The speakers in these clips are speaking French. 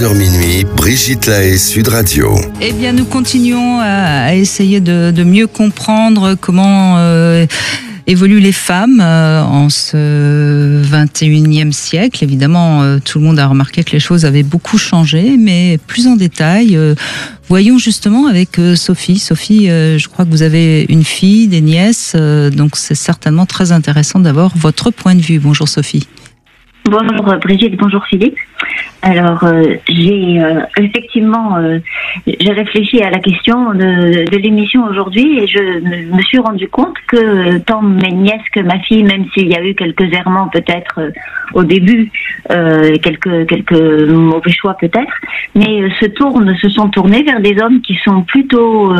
Minuit, Brigitte Lahaie, Sud Radio. Eh bien, nous continuons à essayer de mieux comprendre comment évoluent les femmes en ce 21e siècle. Évidemment, tout le monde a remarqué que les choses avaient beaucoup changé, mais plus en détail. Voyons justement avec Sophie. Sophie, je crois que vous avez une fille, des nièces, donc c'est certainement très intéressant d'avoir votre point de vue. Bonjour Sophie. Bonjour Brigitte, bonjour Philippe. Alors j'ai effectivement j'ai réfléchi à la question de l'émission aujourd'hui et je me suis rendu compte que tant mes nièces que ma fille, même s'il y a eu quelques errements peut-être au début, quelques mauvais choix peut-être, mais se sont tournés vers des hommes qui sont plutôt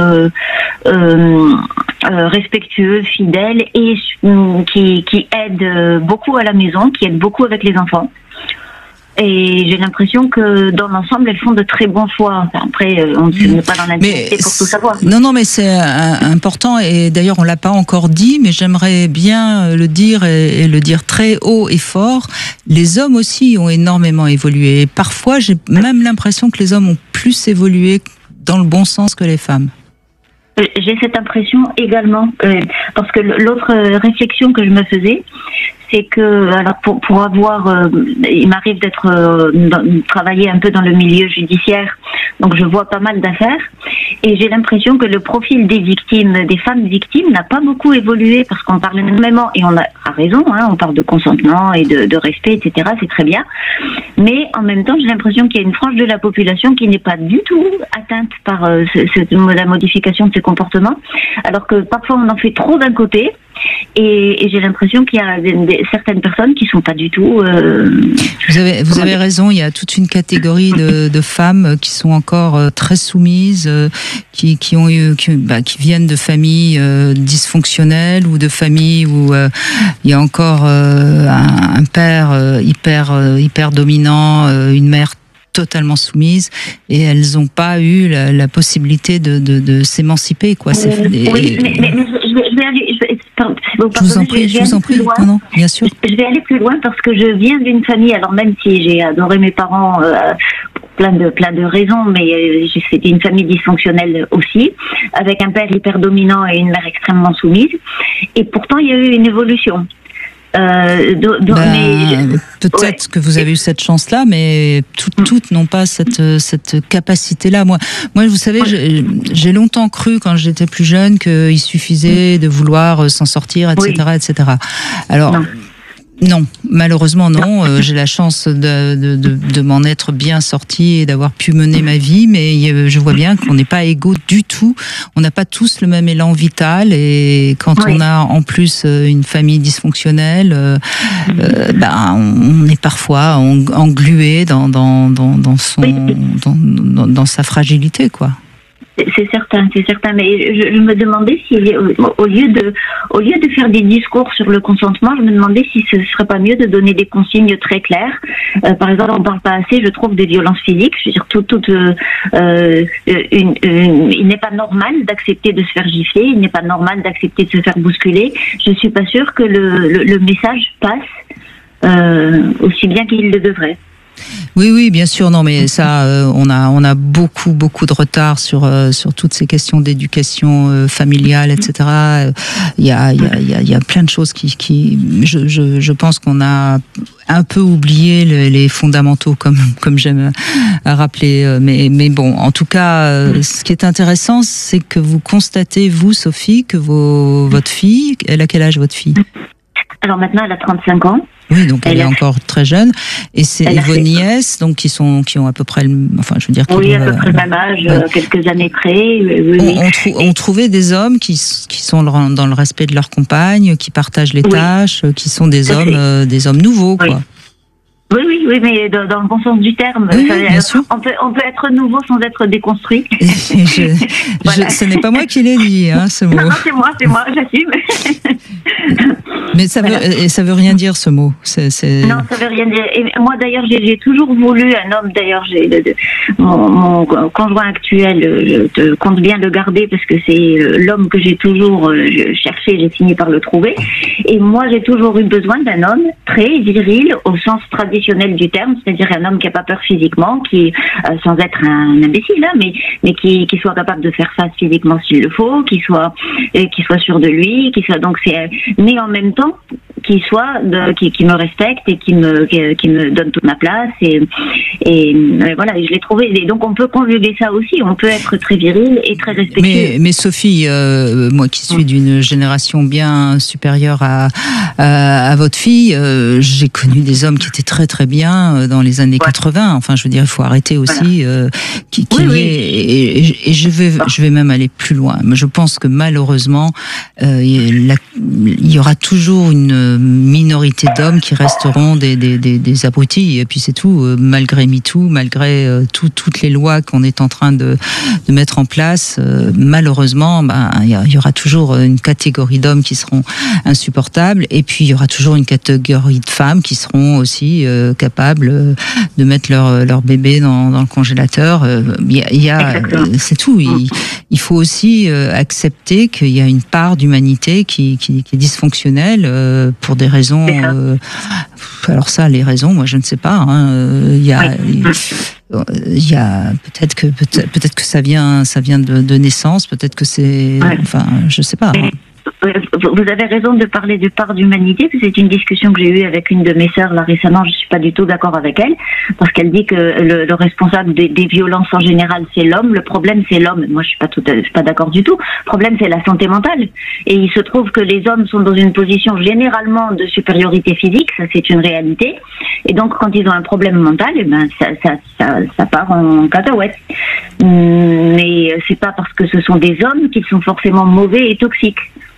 respectueux, fidèles et qui aident beaucoup à la maison, qui aident beaucoup avec les enfants. Et j'ai l'impression que dans l'ensemble, elles font de très bons choix. Enfin, après, on n'est pas dans l'intimité pour tout savoir. Non, mais c'est important. Et d'ailleurs, on l'a pas encore dit, mais j'aimerais bien le dire et le dire très haut et fort. Les hommes aussi ont énormément évolué. Et parfois, j'ai même l'impression que les hommes ont plus évolué dans le bon sens que les femmes. J'ai cette impression également, parce que l'autre réflexion que je me faisais, c'est que alors pour avoir, il m'arrive travailler un peu dans le milieu judiciaire, donc je vois pas mal d'affaires, et j'ai l'impression que le profil des victimes, des femmes victimes, n'a pas beaucoup évolué, parce qu'on parle énormément, et on a raison, on parle de consentement et de respect, etc., c'est très bien, mais en même temps, j'ai l'impression qu'il y a une frange de la population qui n'est pas du tout atteinte par la modification de ces comportements, alors que parfois on en fait trop d'un côté, et j'ai l'impression qu'il y a certaines personnes qui sont pas du tout. Vous avez raison. Il y a toute une catégorie de femmes qui sont encore très soumises, qui viennent de familles dysfonctionnelles ou de familles où il y a encore un père hyper dominant, une mère totalement soumise, et elles n'ont pas eu la possibilité de s'émanciper, quoi. Oui, mais je vais aller. Je vous en prie. Non, bien sûr. Je vais aller plus loin parce que je viens d'une famille. Alors même si j'ai adoré mes parents pour plein de raisons, mais c'était une famille dysfonctionnelle aussi, avec un père hyper dominant et une mère extrêmement soumise. Et pourtant, il y a eu une évolution. Peut-être que vous avez eu cette chance-là, mais toutes n'ont pas cette capacité-là. Moi, vous savez, j'ai longtemps cru quand j'étais plus jeune qu'il suffisait de vouloir s'en sortir, etc., etc. Alors. Non, malheureusement non. J'ai la chance de m'en être bien sortie et d'avoir pu mener ma vie, mais je vois bien qu'on n'est pas égaux du tout. On n'a pas tous le même élan vital, et quand on a en plus une famille dysfonctionnelle, on est parfois englué dans sa fragilité, quoi. C'est certain, mais je me demandais si, au lieu de faire des discours sur le consentement, je me demandais si ce serait pas mieux de donner des consignes très claires. Par exemple, on parle pas assez, je trouve, des violences physiques. Je veux dire, il n'est pas normal d'accepter de se faire gifler, il n'est pas normal d'accepter de se faire bousculer. Je suis pas sûre que le message passe aussi bien qu'il le devrait. Oui, bien sûr. Non, mais ça, on a beaucoup de retard sur toutes ces questions d'éducation familiale, etc. Il y a plein de choses qui je pense qu'on a un peu oublié les fondamentaux, comme j'aime à rappeler. Mais bon, en tout cas, ce qui est intéressant, c'est que vous constatez, vous, Sophie, que votre fille, elle a quel âge, votre fille ? Alors maintenant, elle a 35 ans. Oui, donc elle est encore très jeune. Et c'est vos nièces, donc qui ont à peu près, à peu près le même âge, quelques années près. On trouvait des hommes qui sont dans le respect de leurs compagnes, qui partagent les tâches, qui sont des hommes nouveaux, quoi. Oui, mais dans le bon sens du terme. Bien sûr. On peut être nouveau sans être déconstruit. Ce n'est pas moi qui l'ai dit, ce mot. Non, c'est moi, j'assume. Mais ça veut rien dire, ce mot. Non, ça veut rien dire. Et moi, d'ailleurs, j'ai toujours voulu un homme. D'ailleurs, mon conjoint actuel, je compte bien le garder parce que c'est l'homme que j'ai toujours cherché. J'ai fini par le trouver. Et moi, j'ai toujours eu besoin d'un homme très viril au sens traditionnel professionnel du terme, c'est-à-dire un homme qui n'a pas peur physiquement, qui sans être un imbécile, hein, mais qui soit capable de faire face physiquement s'il le faut, qui soit sûr de lui, mais en même temps qui me respecte et qui me donne toute ma place et voilà, et je l'ai trouvé. Et donc on peut conjuguer ça aussi, on peut être très viril et très respectueux. Mais Sophie, moi qui suis d'une génération bien supérieure à votre fille, j'ai connu des hommes qui étaient très très bien dans les années 80. Enfin, je veux dire, il faut arrêter aussi et je vais même aller plus loin. Je pense que malheureusement, il y aura toujours une minorité d'hommes qui resteront des abrutis, et puis c'est tout, malgré MeToo, malgré toutes les lois qu'on est en train de mettre en place, malheureusement, il y aura toujours une catégorie d'hommes qui seront insupportables, et puis il y aura toujours une catégorie de femmes qui seront aussi capables de mettre leur bébé dans le congélateur. C'est tout. Il faut aussi accepter qu'il y a une part d'humanité qui est dysfonctionnelle pour des raisons. Alors ça, les raisons, moi je ne sais pas. Hein. Il y a peut-être que ça vient de naissance, peut-être que c'est. Enfin, je sais pas. Vous avez raison de parler de part d'humanité, parce que c'est une discussion que j'ai eue avec une de mes sœurs là récemment. Je suis pas du tout d'accord avec elle, parce qu'elle dit que le responsable des violences en général c'est l'homme. Le problème c'est l'homme. Moi je suis pas d'accord du tout. Le problème c'est la santé mentale. Et il se trouve que les hommes sont dans une position généralement de supériorité physique, ça c'est une réalité. Et donc quand ils ont un problème mental, ça part en cacahuète. Mais c'est pas parce que ce sont des hommes qu'ils sont forcément mauvais et toxiques.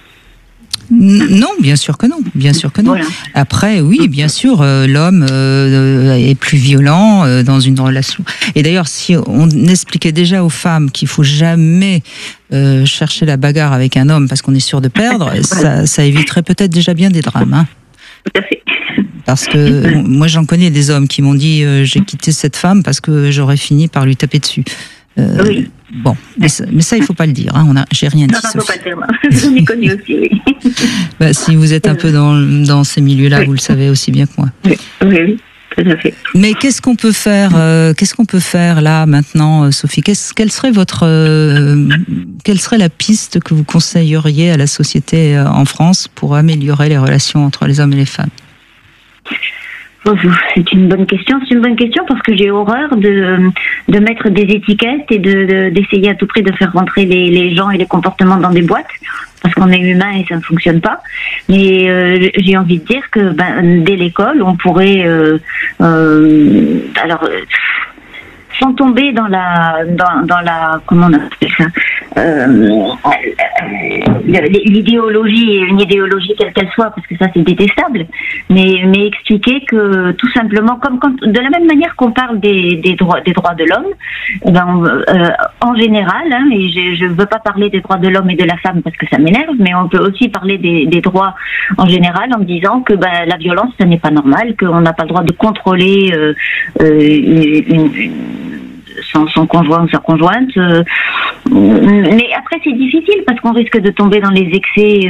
Non, bien sûr que non. Voilà. Après, oui, bien sûr, l'homme est plus violent dans une relation. Et d'ailleurs, si on expliquait déjà aux femmes qu'il faut jamais chercher la bagarre avec un homme parce qu'on est sûr de perdre, ça éviterait peut-être déjà bien des drames. Hein. Tout à fait. Parce que moi, j'en connais des hommes qui m'ont dit j'ai quitté cette femme parce que j'aurais fini par lui taper dessus. Oui. Bon, mais ça, il faut pas le dire. Hein. J'ai rien dit. Non, faut pas le dire. J'en ai connu aussi. Oui. Si vous êtes un peu dans ces milieux-là, vous le savez aussi bien que moi. Oui. Tout à fait. Mais qu'est-ce qu'on peut faire là maintenant, Sophie? Quelle serait la piste que vous conseilleriez à la société en France pour améliorer les relations entre les hommes et les femmes? C'est une bonne question. Parce que j'ai horreur de mettre des étiquettes et d'essayer à tout prix de faire rentrer les gens et les comportements dans des boîtes, parce qu'on est humain et ça ne fonctionne pas. Mais j'ai envie de dire que dès l'école, on pourrait sans tomber dans la comment on appelle ça, l'idéologie, une idéologie quelle qu'elle soit, parce que ça c'est détestable, mais expliquer que tout simplement, comme de la même manière qu'on parle des droits de l'homme, en général, hein, et je veux pas parler des droits de l'homme et de la femme parce que ça m'énerve, mais on peut aussi parler des droits en général en disant que la violence ça n'est pas normal, qu'on n'a pas le droit de contrôler son conjoint ou sa conjointe. Mais après c'est difficile parce qu'on risque de tomber dans les excès,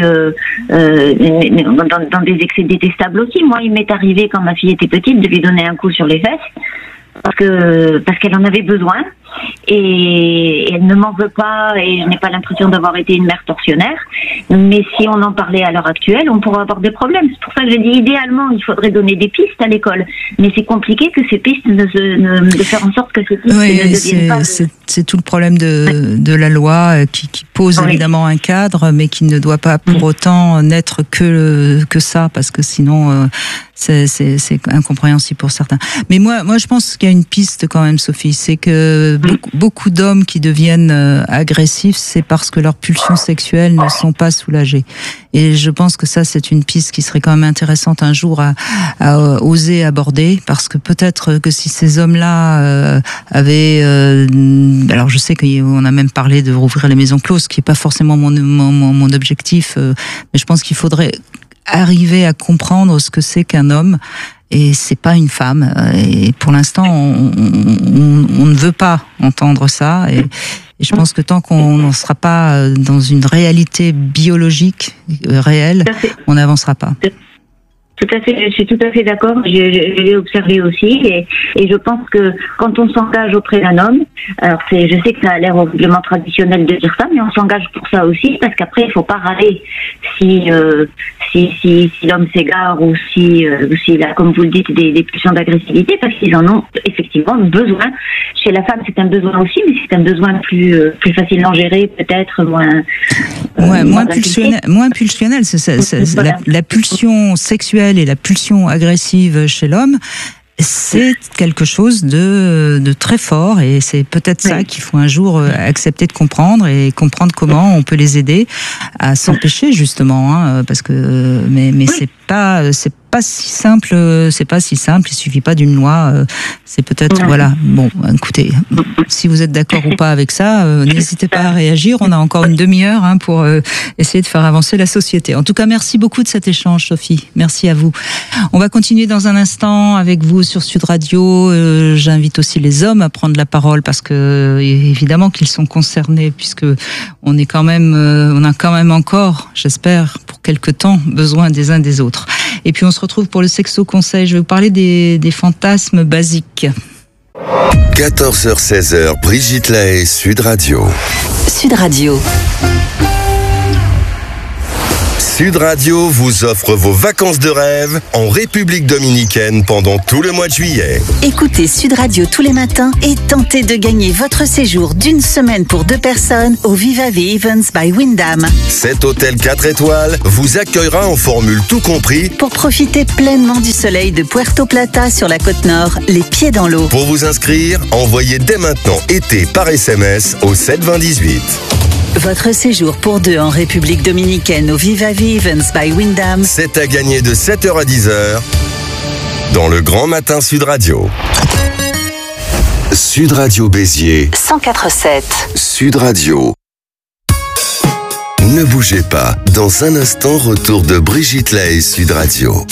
dans des excès détestables aussi. Moi, il m'est arrivé quand ma fille était petite de lui donner un coup sur les fesses parce qu'elle en avait besoin. Et elle ne m'en veut pas et je n'ai pas l'impression d'avoir été une mère tortionnaire, mais si on en parlait à l'heure actuelle, on pourrait avoir des problèmes. C'est pour ça que je dis idéalement il faudrait donner des pistes à l'école, mais c'est compliqué que ces pistes de faire en sorte que ces pistes ne deviennent pas... C'est tout le problème de la loi qui pose évidemment un cadre, mais qui ne doit pas pour autant n'être que ça, parce que sinon c'est incompréhensible pour certains. Mais moi je pense qu'il y a une piste quand même, Sophie, c'est que beaucoup d'hommes qui deviennent agressifs, c'est parce que leurs pulsions sexuelles ne sont pas soulagées. Et je pense que ça, c'est une piste qui serait quand même intéressante un jour à oser aborder, parce que peut-être que si ces hommes-là avaient... alors je sais qu'on a même parlé de rouvrir les maisons closes, ce qui n'est pas forcément mon objectif, mais je pense qu'il faudrait arriver à comprendre ce que c'est qu'un homme, et c'est pas une femme. Et pour l'instant, on ne veut pas entendre ça. Et je pense que tant qu'on n'en sera pas dans une réalité biologique réelle, on n'avancera pas. Tout à fait, je suis tout à fait d'accord. Je l'ai observé aussi, et je pense que quand on s'engage auprès d'un homme, alors je sais que ça a l'air horriblement traditionnel de dire ça, mais on s'engage pour ça aussi, parce qu'après il faut pas râler si l'homme s'égare ou s'il a, comme vous le dites, des pulsions d'agressivité, parce qu'ils en ont effectivement besoin. Chez la femme, c'est un besoin aussi, mais c'est un besoin plus facilement géré, peut-être moins pulsionnel. Voilà. La pulsion sexuelle et la pulsion agressive chez l'homme, c'est quelque chose de très fort, et c'est peut-être ça qu'il faut un jour accepter de comprendre, et comprendre comment on peut les aider à s'empêcher, justement, parce que mais c'est pas si simple, il suffit pas d'une loi, c'est peut-être voilà. Bon, écoutez, si vous êtes d'accord ou pas avec ça, n'hésitez pas à réagir, on a encore une demi-heure pour essayer de faire avancer la société. En tout cas, merci beaucoup de cet échange, Sophie. Merci à vous. On va continuer dans un instant avec vous sur Sud Radio. J'invite aussi les hommes à prendre la parole, parce que évidemment qu'ils sont concernés, puisque on a quand même encore, j'espère, pour quelque temps, besoin des uns des autres. Et puis on se retrouve pour le Sexo Conseil. Je vais vous parler des fantasmes basiques. 14h-16h, Brigitte Lahaie, Sud Radio. Sud Radio. Sud Radio vous offre vos vacances de rêve en République dominicaine pendant tout le mois de juillet. Écoutez Sud Radio tous les matins et tentez de gagner votre séjour d'une semaine pour 2 personnes au Viva Ve Events by Wyndham. Cet hôtel 4 étoiles vous accueillera en formule tout compris pour profiter pleinement du soleil de Puerto Plata sur la côte nord, les pieds dans l'eau. Pour vous inscrire, envoyez dès maintenant été par SMS au 72018. Votre séjour pour 2 en République dominicaine au Viva Ve Events by Wyndham. C'est à gagner de 7h à 10h dans le Grand Matin Sud Radio. Sud Radio Béziers 104.7. Sud Radio. Ne bougez pas. Dans un instant, retour de Brigitte Lahaie, Sud Radio.